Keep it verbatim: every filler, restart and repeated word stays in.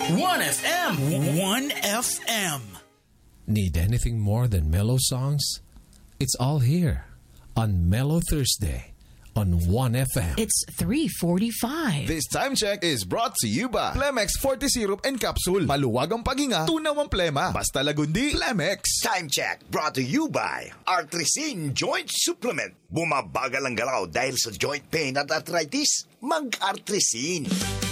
one F M. one F M. Need anything more than mellow songs? It's all here on Mellow Thursday on one F M. It's three forty-five. This time check is brought to you by Plemex forty Syrup and Capsule. Maluwag ang paghinga, tunaw ang plema. Basta lagundi, Plemex. Time check brought to you by Artrisin Joint Supplement. Bumabagal ang galaw dahil sa joint pain at arthritis. Mag-Artrisin.